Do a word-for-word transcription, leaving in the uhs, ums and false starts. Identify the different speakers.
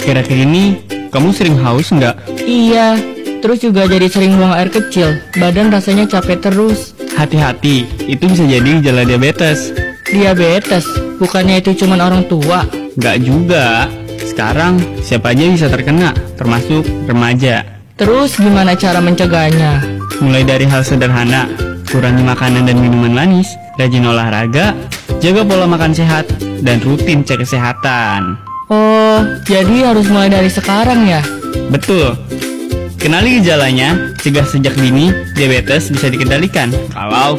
Speaker 1: Akhir-akhir ini, kamu sering haus nggak?
Speaker 2: Iya, terus juga jadi sering buang air kecil. Badan rasanya capek terus.
Speaker 1: Hati-hati, itu bisa jadi gejala diabetes.
Speaker 2: Diabetes, bukannya itu cuma orang tua?
Speaker 1: Nggak juga. Sekarang, siapa aja bisa terkena, termasuk remaja.
Speaker 2: Terus gimana cara mencegahnya?
Speaker 1: Mulai dari hal sederhana, kurangi makanan dan minuman manis, rajin olahraga, jaga pola makan sehat, dan rutin cek kesehatan.
Speaker 2: Oh, jadi harus mulai dari sekarang ya?
Speaker 1: Betul. Kenali gejalanya, cegah sejak dini, diabetes bisa dikendalikan. Kalau